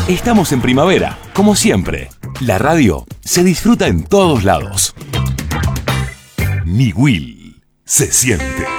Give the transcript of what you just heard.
Estamos en primavera, como siempre. La radio se disfruta en todos lados. Mi Will se siente.